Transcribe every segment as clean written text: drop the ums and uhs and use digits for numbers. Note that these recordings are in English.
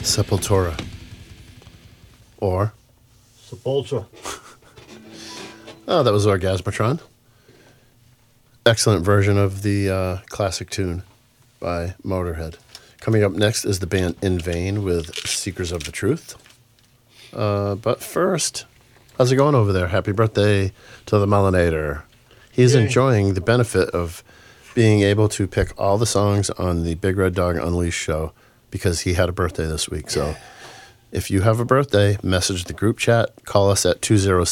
Sepultura. Or? Sepultura. Oh, that was Orgasmatron. Excellent version of the classic tune by Motorhead. Coming up next is the band In Vain with Seekers of the Truth. But first, how's it going over there? Happy birthday to the Melanator. He's enjoying the benefit of being able to pick all the songs on the Big Red Dog Unleashed show because he had a birthday this week. So if you have a birthday, message the group chat. Call us at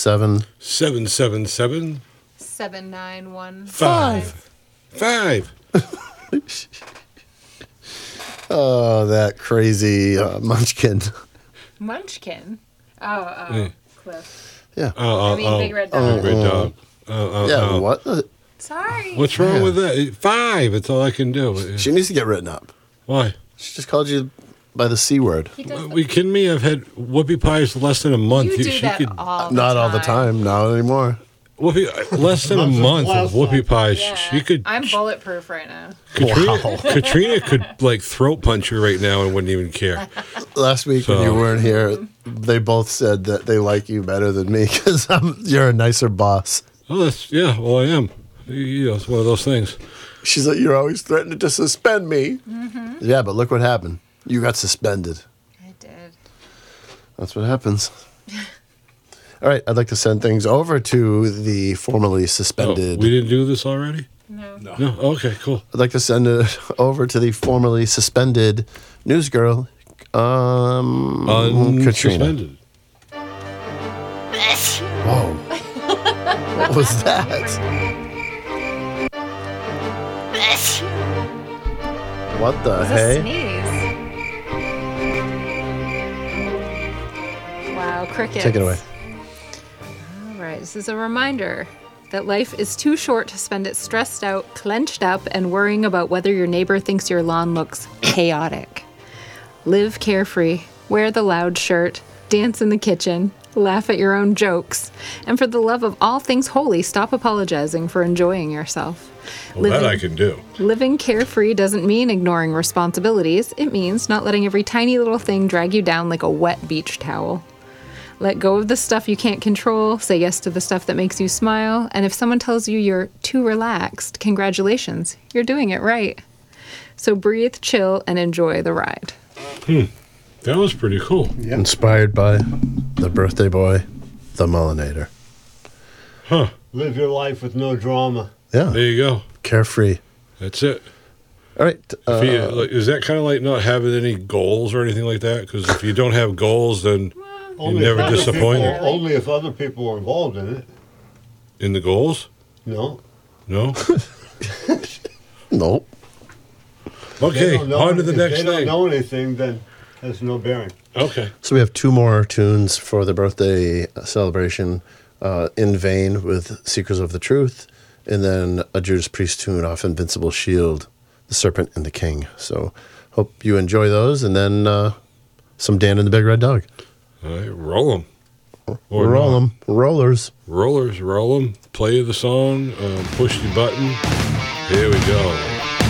207-777 7915. Oh, that crazy Munchkin. Munchkin? Oh, Cliff. Yeah. I mean, Big Red Dog. Big Red Dog. Yeah, what? Sorry. What's wrong with that? 5. That's all I can do. She needs to get written up. Why? She just called you by the C word. Are you kidding me? I've had whoopie pies less than a month. You do that all the Not time. all the time. Not anymore. Less than a month of whoopie pies. Yeah. She could. I'm bulletproof right now. Katrina could throat punch you right now and wouldn't even care. Last week when you weren't here, they both said that they like you better than me because you're a nicer boss. Oh, well, I am. It's one of those things. She's like, you're always threatening to suspend me. Mm-hmm. Yeah, but look what happened. You got suspended. I did. That's what happens. All right, I'd like to send things over to the formerly suspended. We didn't do this already? No. No? Okay, cool. I'd like to send it over to the formerly suspended news girl, Katrina. Unsuspended. Whoa. What was that? What the It was a hey? sneeze. Wow, crickets. Take it away. All right, this is a reminder that life is too short to spend it stressed out, clenched up, and worrying about whether your neighbor thinks your lawn looks chaotic. Live carefree, wear the loud shirt, dance in the kitchen, laugh at your own jokes, and for the love of all things holy, stop apologizing for enjoying yourself. Well, that I can do. Living carefree doesn't mean ignoring responsibilities. It means not letting every tiny little thing drag you down like a wet beach towel. Let go of the stuff you can't control, say yes to the stuff that makes you smile, and if someone tells you you're too relaxed, congratulations, you're doing it right. So breathe, chill, and enjoy the ride. That was pretty cool. Yeah. Inspired by the birthday boy, the Mullinator. Huh. Live your life with no drama. Yeah. There you go. Carefree. That's it. All right. Is that kind of like not having any goals or anything like that? Because if you don't have goals, then you're never disappointed. Only if other people are involved in it. In the goals? No. No? Nope. Okay, on to the next thing. If they don't thing. know anything, then has no bearing. Okay. So we have 2 more tunes for the birthday celebration. In Vain with Seekers of the Truth, and then a Judas Priest tune off Invincible Shield, The Serpent and the King. So hope you enjoy those, and then some Dan and the Big Red Dog. All right, roll them. Roll them. Rollers. Rollers, roll them. Play the song, push the button. Here we go.